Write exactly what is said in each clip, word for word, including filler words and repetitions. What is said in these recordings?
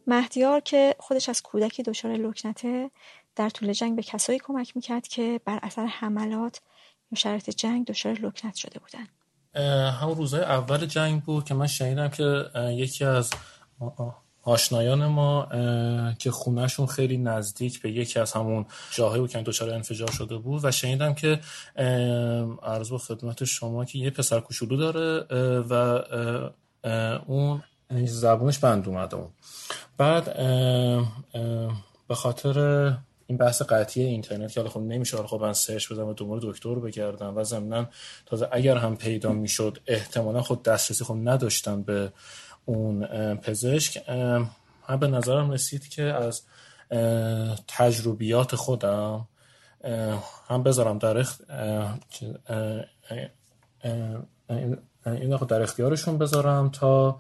مهدیار که خودش از کودکی دچار لکنته، در طول جنگ به کسایی کمک میکرد که بر اثر حملات یا شرایط جنگ دچار لکنت شده بودن. همون روزهای اول جنگ بود که من شنیدم که یکی از آشنایان ما که خونهشون خیلی نزدیک به یکی از همون جاهایی بود که دچار انفجار شده بود و شنیدم که عرض به خدمت شما که یه پسر کوچولو داره و اون زبونش بند اومده اون. بعد به خاطر این بحث قطعی اینترنت که حالا خب نمیشه خب من سرچ بزنم و دنبال دکتر بگردم و ضمناً تازه اگر هم پیدا میشد احتمالاً خود دسترسی خب نداشتم به اون پزشک. من به نظرم رسید که از تجربیات خودم هم بذارم در اخ... این در اختیارشون بذارم تا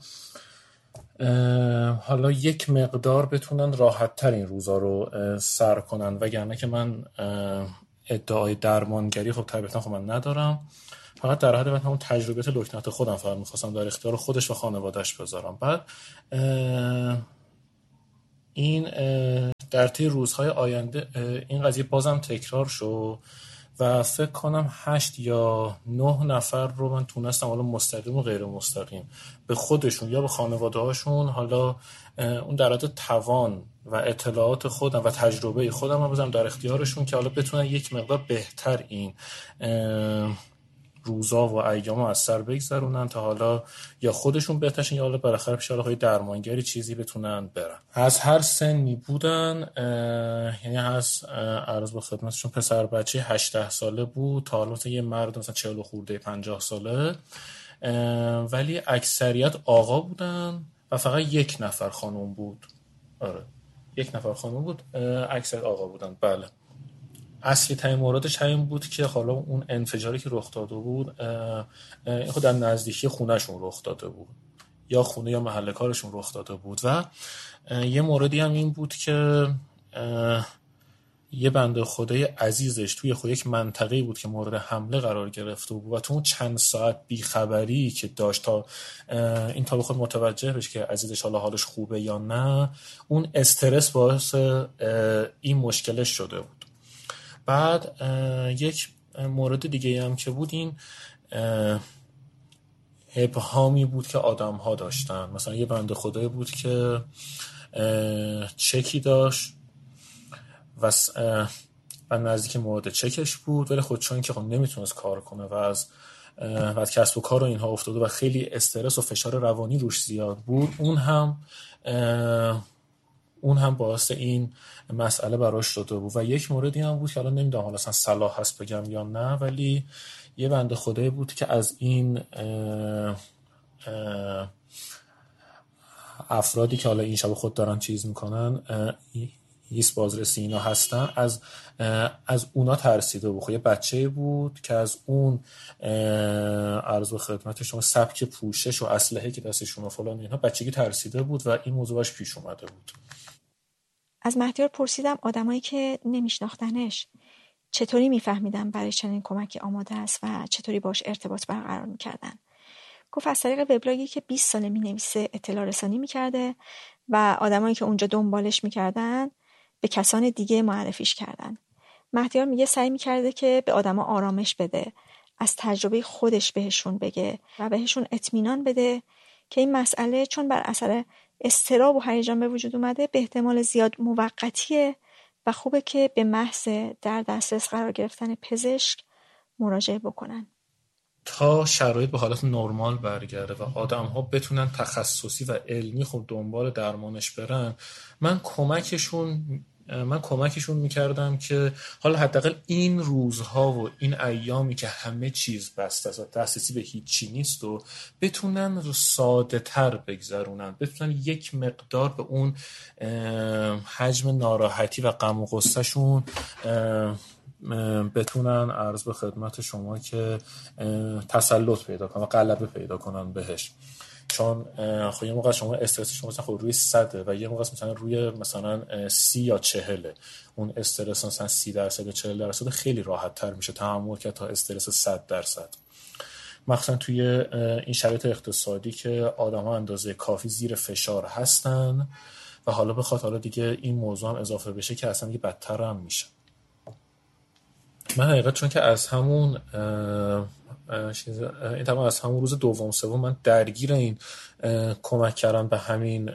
حالا یک مقدار بتونن راحت تر این روزا رو سر کنن، وگرنه که من ادعای درمانگری خب طبیعتا خب من ندارم، فقط در حد همون تجربیات لکنت خودم فقط میخواستم در اختیار خودش و خانوادهش بذارم. بعد این در طی روزهای آینده این قضیه بازم تکرار شد و فکر کنم هشت یا نه نفر رو من تونستم حالا مستقیم و غیر مستقیم به خودشون یا به خانواده هاشون حالا اون در حد توان و اطلاعات خودم و تجربه خودم رو بذارم در اختیارشون که حالا بتونن یک مقدار بهتر این روزا و ایام از سر بگذرونن تا حالا یا خودشون بهترشن یا حالا بالاخره پیش حالا درمانگری چیزی بتونن برن. از هر سنی بودن، یعنی از عرض به خدمتشون پسر بچه هجده ساله بود تا حالا یه مرد مثلا چهل خورده پنجاه ساله، ولی اکثریت آقا بودن و فقط یک نفر خانم بود. آره یک نفر خانم بود، اکثر آقا بودن. بله اصلی ترین موردش همین بود که حالا اون انفجاری که رخ داده بود این خود در نزدیکی خونهشون رخ داده بود یا خونه یا محل کارشون رخ داده بود. و یه موردی هم این بود که یه بنده خدای عزیزش توی خود یک منطقه‌ای بود که مورد حمله قرار گرفته بود و تو اون چند ساعت بیخبری که داشت تا این تا به خود متوجه بشه که عزیزش حالا حالش خوبه یا نه، اون استرس باعث این مشکلش شده بود. بعد یک مورد دیگه هم که بود این ابهامی بود که آدم ها داشتن. مثلا یه بنده خدایی بود که چکی داشت و و نزدیک مورد چکش بود، ولی خود چون که خب نمیتونست کار کنه و از و از کسب و کار و اینها افتاده و خیلی استرس و فشار روانی روش زیاد بود، اون هم اون هم باعث این مسئله براش شده بود. و یک موردی هم بود که الان نمیدونم حالا اصلا صلاح هست بگم یا نه، ولی یه بنده خدایی بود که از این اه اه افرادی که حالا این شب خود دارن چیز میکنن، ایس بازرسی اینا هستن، از از اونا ترسیده بود. یه بچه بود که از اون عرض و خدمت شما سبک پوشش و اسلحه که دستشون و فلان اینها بچگی ترسیده بود و این موضوعش پیش اومده بود. از مهدیار پرسیدم آدمایی که نمیشناختنش چطوری میفهمیدن برای چنین کمکی آماده است و چطوری باش ارتباط برقرار میکردن. گفت از طریق وبلاگی که بیست ساله مینویسه اطلاع رسانی میکرده و آدمایی که اونجا دنبالش میکردن به کسان دیگه معرفیش کردن. مهدیار میگه سعی میکرده که به آدما آرامش بده، از تجربه خودش بهشون بگه و بهشون اطمینان بده که این مسئله چون بر اثر اضطراب و هیجان به وجود اومده به احتمال زیاد موقتیه و خوبه که به محض در دسترس قرار گرفتن پزشک مراجعه بکنن تا شرایط به حالت نرمال برگرده و آدم‌ها بتونن تخصصی و علمی خود دنبال درمانش برن. من کمکشون من کمکشون میکردم که حالا حداقل این روزها و این ایامی که همه چیز بسته است و دسترسی به هیچی نیست و بتونن رو ساده تر بگذرونن، بتونن یک مقدار به اون حجم ناراحتی و غم و غصه شون بتونن عرض به خدمت شما که تسلط پیدا کنن و غلبه پیدا کنن بهش. چون خب یه موقع شما استرس شما مثلا خب روی صده و یه موقع مثلا روی مثلا سی یا چهله، اون استرس مثلا سی درصد یا چهل درصد خیلی راحت تر میشه تحمل کرد تا استرس صد درصد، مخصوصا توی این شرایط اقتصادی که آدم ها اندازه کافی زیر فشار هستن و حالا بخواد حالا دیگه این موضوع هم اضافه بشه که اصلا دیگه بدتر هم میشه. من حقیقت چون که از همون چیز این طبعا از همون روز دوم سوم من درگیر این کمک کردن به همین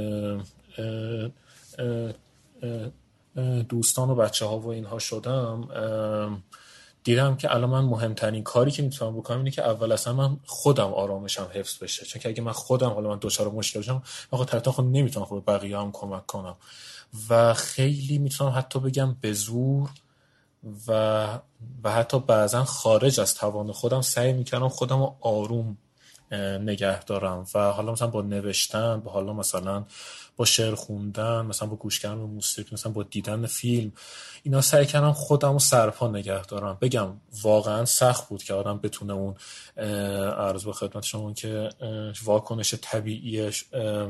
دوستان و بچه ها و اینها شدم، دیدم که الان من مهمترین کاری که میتونم بکنم اینه که اول اصلا من خودم آرامشم حفظ بشه، چون که اگه من خودم حالا من دچار مشکل بشم آخه طرفدار خود نمیتونم خود بقیه هم کمک کنم و خیلی میتونم حتی بگم به زور و و حتی بعضا خارج از توان خودم سعی میکنم خودم رو آروم نگه دارم و حالا مثلا با نوشتن، با حالا مثلا با شعر خوندن، مثلا با گوش کردن موسیقی، مثلا با دیدن فیلم، اینا سعی کردم خودم رو سرپا نگه دارم. بگم واقعا سخت بود که آدم بتونه اون عرض به خدمت شما که واکنش طبیعیش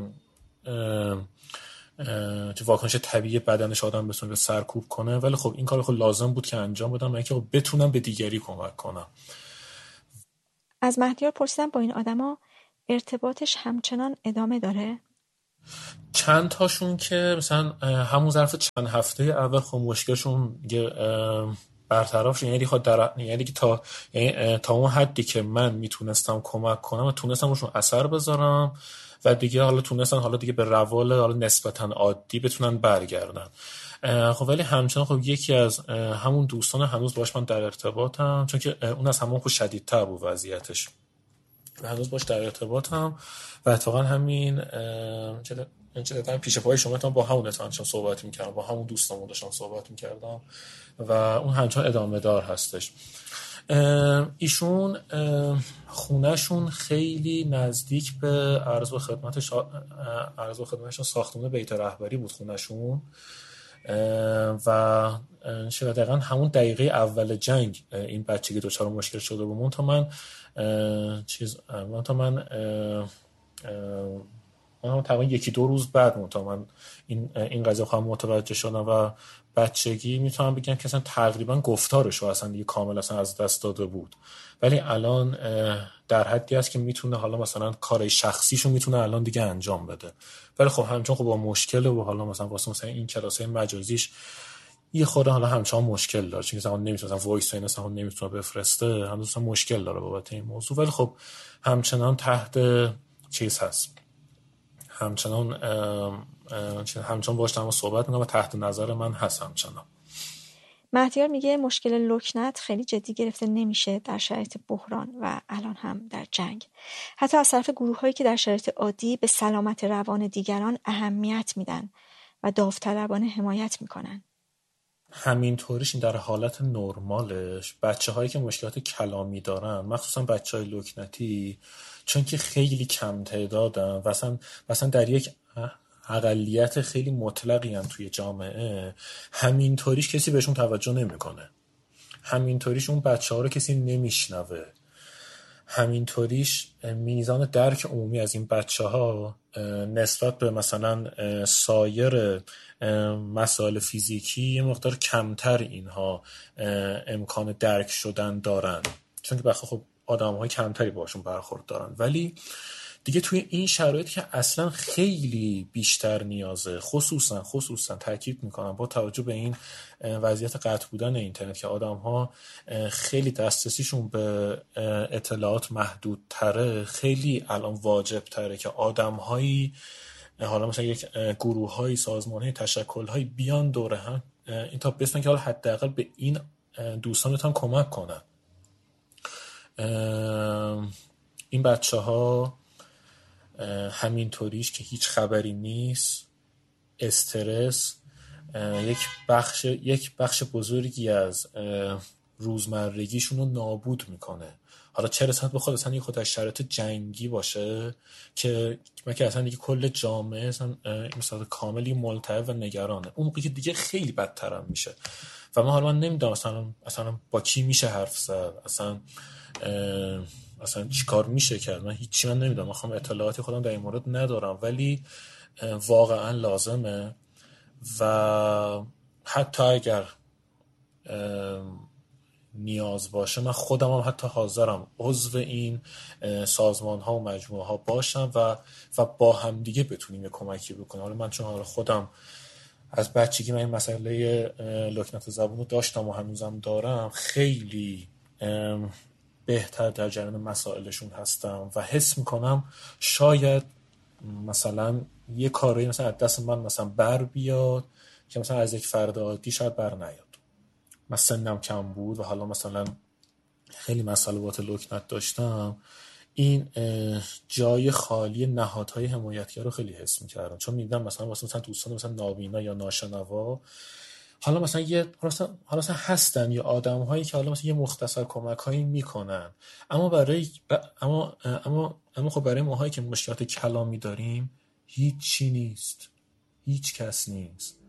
که واکنش طبیعی بدنش آدم بتونه سرکوب کنه، ولی خب این کار خب لازم بود که انجام بدم من که بتونم به دیگری کمک کنم. از مهدیار پرسیدم با این آدما ارتباطش همچنان ادامه داره؟ چند تاشون که مثلا همون ظرف چند هفته اول خب مشکلشون برطرف شد، یعنی خود در یعنی که تا یعنی تا اون حدی که من میتونستم کمک کنم و تونستم روشون اثر بذارم و دیگه حالا تونستن حالا دیگه به روال حالا نسبتا عادی بتونن برگردن. خب ولی همچنان خب یکی از همون دوستان هنوز باش من در ارتباطم، چون که اون از همون خب شدیدتر بود وضعیتش و هنوز باش در ارتباطم و اتفاقا همین چه چه تا پیش پای شما تا با همون داشتم صحبت می‌کردم، با همون دوستامون داشتم صحبت می‌کردم و اون همچنان ادامه دار هستش. ایشون خونهشون خیلی نزدیک به عرض و خدمتش عرض و خدمتشون ساختمان بیت رهبری بود خونهشون و شاید دقیقا همون دقیقه اول جنگ این بچگی دچار مشکل شده بود. من تا من چیز من تا من من تقریبا یکی دو روز بعد من تا من این این قضیه خودم متوجه شدم و بچگی میتونم بگم که اصلا تقریبا گفتارش رو اصلا دیگه کامل اصلا از دست داده بود، ولی الان در حدی است که میتونه حالا مثلا کارهای شخصیشو میتونه الان دیگه انجام بده، ولی خب همچنان خب با مشکل و حالا مثلا واسه مثلا این کلاسای مجازیش یه خورده حالا همچنان مشکل داره، چون مثلا نمیتونه مثلا وایس این مثلا نمیتونه بفرسته، هنوز مثلا مشکل داره بابت این موضوع، ولی خب همچنان تحت چیز هست، همچنان همچنان باش دارم صحبت میکنم و تحت نظر من هست همچنان. مهدیار میگه مشکل لکنت خیلی جدی گرفته نمیشه در شرایط بحران و الان هم در جنگ، حتی از طرف گروه‌هایی که در شرایط عادی به سلامت روان دیگران اهمیت میدن و داوطلبانه حمایت میکنن. همینطوریش در حالت نرمالش بچه هایی که مشکلات کلامی دارن، مخصوصا بچه های لکنتی، چون که خیلی کم تعدادن و اصلا, اصلا در یک اقلیت خیلی مطلقی هم توی جامعه، همینطوریش کسی بهشون توجه نمیکنه، همینطوریش اون بچه ها رو کسی نمیشنوه، همینطوریش میزان درک عمومی از این بچه ها نسبت به مثلا سایر مسائل فیزیکی یه مقدار کمتر اینها امکان درک شدن دارن، چون که بخاطر خب آدم های کمتری باشون برخورد دارن، ولی دیگه توی این شرایط که اصلا خیلی بیشتر نیازه، خصوصا خصوصا تاکید میکنم با توجه به این وضعیت قطع بودن اینترنت که آدم ها خیلی دسترسیشون به اطلاعات محدودتره، خیلی الان واجب تره که آدم هایی حالا مثلا یک گروه های سازمان های تشکل های بیان دوره هم این تا بسن که حالا حداقل به این دوستانتان کمک کنن. این بچه ها همینطوریش که هیچ خبری نیست، استرس یک بخش یک بخش بزرگی از روزمرگیشون رو نابود میکنه. حالا چه رسد بخواد اصلا خود از شرایط جنگی باشه که من که اصلا دیگه کل جامعه اصلا مثلا کاملی ملتهب و نگرانه، اون موقعی که دیگه خیلی بدتر هم میشه و من حالا من نمیدونم اصلا اصلا با کی میشه حرف زد، اصلا اصلا چی کار میشه کرد، من هیچی من نمیدونم، من اطلاعاتی خودم در این مورد ندارم، ولی واقعا لازمه و حتی اگر نیاز باشه من خودم هم حتی حاضرم عضو این سازمان ها و مجموعه ها باشم و و با هم دیگه بتونیم یه کمکی بکنیم. حالا من چون حالا خودم از بچگی من این مسئله لکنت زبون رو داشتم و هنوزم دارم، خیلی بهتر در جریان مسائلشون هستم و حس میکنم شاید مثلا یه کاری مثلا از دست من مثلا بر بیاد که مثلا از یک فرد عادی شاید بر نیاد. من سنم کم بود و حالا مثلا خیلی مسئلات لکنت داشتم، این جای خالی نهادهای حمایتگر رو خیلی حس میکردم، چون میدیدم مثلا واسه مثلا دوستان مثلا نابینا یا ناشنوا حالا مثلا یه حالا مثلا هستن یا آدم‌هایی که حالا مثلا یه مختصر کمک‌هایی میکنن، اما برای ب... اما اما اما خب برای ماهایی که مشکلات کلامی داریم هیچ چی نیست، هیچ کس نیست.